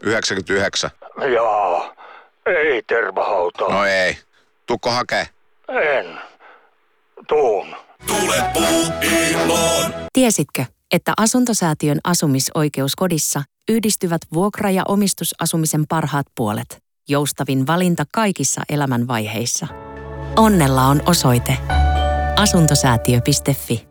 99. Jaa, ei tervahautaa. No ei. Tuukko hakee? En. Tuun. Tule Puukiloon. Tiesitkö, että Asuntosäätiön asumisoikeuskodissa yhdistyvät vuokra- ja omistusasumisen parhaat puolet? Joustavin valinta kaikissa elämänvaiheissa. Onnella on osoite. Asuntosäätiö.fi